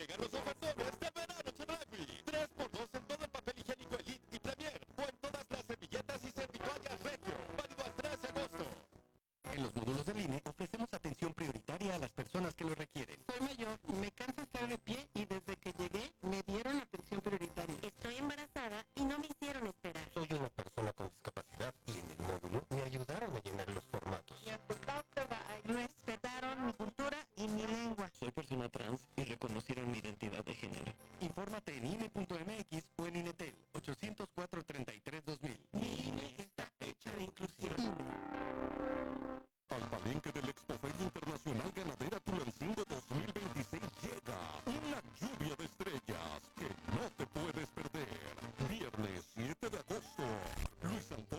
Llegan los ofertones de verano Chedragui. 3x2 en todo el papel higiénico Elite y Premier. O en todas las servilletas y servitoallas Regio. Válido al 3 de agosto. En los módulos del INE ofrecemos atención prioritaria a las personas que lo requieren. Soy mayor, me cansa estar de pie y desde que llegué me dieron atención prioritaria. Estoy embarazada y no me hicieron esperar. Soy una persona con discapacidad y en el módulo me ayudaron a llenar los formatos. Y respetaron mi cultura y mi lengua. Soy persona trans y reconocieron mi identidad de género. Infórmate en INE.mx o en INETEL 804-33-2000. Mi INE está hecha de inclusión. Al palenque del Expoferia Internacional